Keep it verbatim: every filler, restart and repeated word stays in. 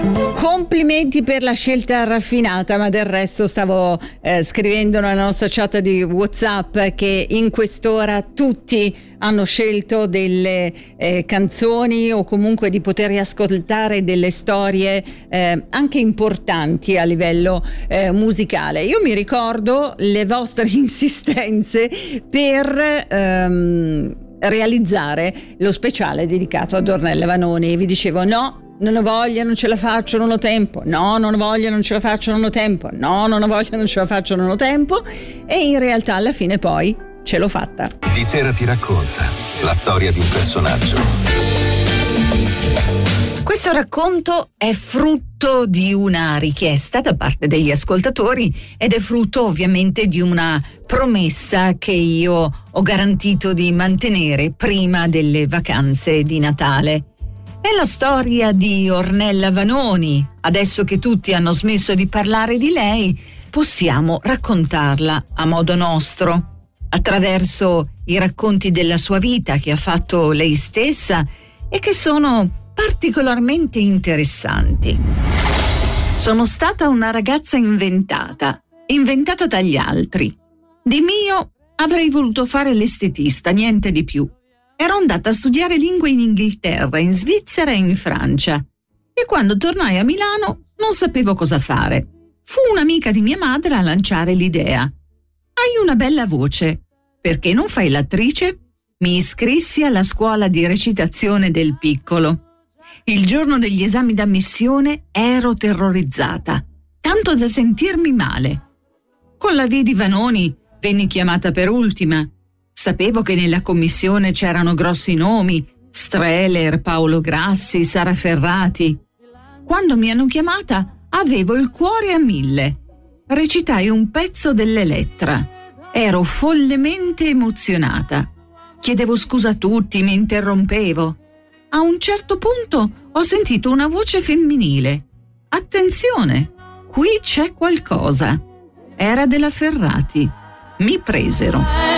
Complimenti per la scelta raffinata, ma del resto stavo eh, scrivendo nella nostra chat di WhatsApp che in quest'ora tutti hanno scelto delle eh, canzoni o comunque di poter ascoltare delle storie eh, anche importanti a livello eh, musicale. Io mi ricordo le vostre insistenze per ehm, realizzare lo speciale dedicato ad Ornella Vanoni. Vi dicevo no, non ho voglia, non ce la faccio, non ho tempo. No, non ho voglia, non ce la faccio, non ho tempo. No, non ho voglia, non ce la faccio, non ho tempo. E in realtà alla fine poi ce l'ho fatta. Di Sera ti racconta la storia di un personaggio. Questo racconto è frutto di una richiesta da parte degli ascoltatori ed è frutto ovviamente di una promessa che io ho garantito di mantenere prima delle vacanze di Natale. È la storia di Ornella Vanoni. Adesso che tutti hanno smesso di parlare di lei, possiamo raccontarla a modo nostro, attraverso i racconti della sua vita che ha fatto lei stessa e che sono particolarmente interessanti. Sono stata una ragazza inventata, inventata dagli altri. Di mio avrei voluto fare l'estetista, niente di più. Ero andata a studiare lingue in Inghilterra, in Svizzera e in Francia. E quando tornai a Milano non sapevo cosa fare. Fu un'amica di mia madre a lanciare l'idea. Hai una bella voce, perché non fai l'attrice? Mi iscrissi alla scuola di recitazione del Piccolo. Il giorno degli esami d'ammissione ero terrorizzata, tanto da sentirmi male. Con la via di Vanoni venni chiamata per ultima. Sapevo che nella commissione c'erano grossi nomi, Streller, Paolo Grassi, Sara Ferrati. Quando mi hanno chiamata avevo il cuore a mille. Recitai un pezzo dell'Elettra. Ero follemente emozionata. Chiedevo scusa a tutti, mi interrompevo. A un certo punto ho sentito una voce femminile. Attenzione, qui c'è qualcosa. Era della Ferrati. Mi presero.